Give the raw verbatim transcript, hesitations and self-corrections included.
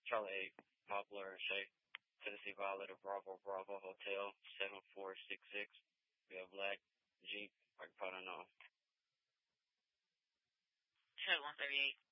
Charlie eight, Poplar and Shay, Tennessee Violator, Bravo, Bravo, Hotel, seven four six six. We have Black, Jeep, Mike Potter, no. Show one thirty-eight.